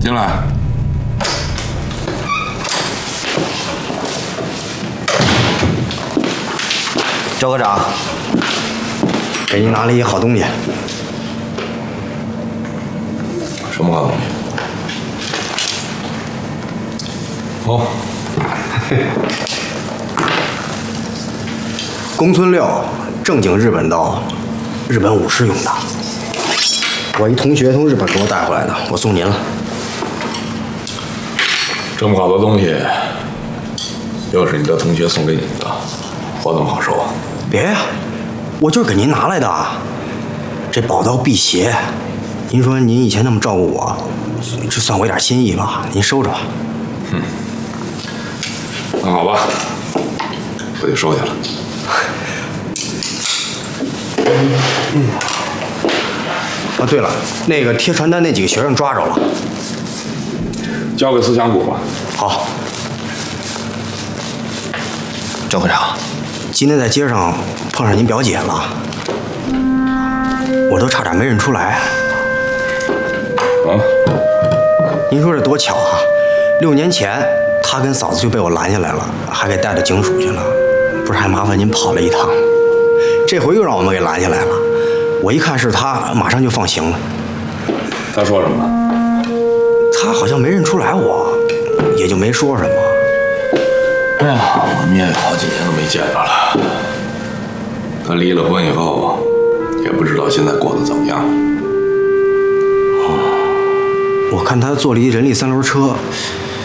进来。 赵科长，给您拿了一好东西。 什么好东西？哦， 公孙六，正经日本刀，日本武士用的。我一同学从日本给我带回来的，我送您了。 这么好的东西，又是你的同学送给你的，我怎么好收啊？ 别呀，我就是给您拿来的。这宝刀辟邪，您说您以前那么照顾我，这算我一点心意吧，您收着吧。 那好吧，我就收下了。 啊，对了，那个贴传单那几个学生抓着了， 交给思想股吧。 好。赵科长，今天在街上碰上您表姐了，我都差点没认出来。 啊？ 您说这多巧啊！6年前，她跟嫂子就被我拦下来了，还给带到警署去了，不是还麻烦您跑了一趟。这回又让我们给拦下来了，我一看是她，马上就放行了。 他说什么了？ 她好像没认出来我，也就没说什么。 哎呀，我们也有好几年都没见着了。他离了婚以后，也不知道现在过得怎么样。 我看他坐了一人力3轮车，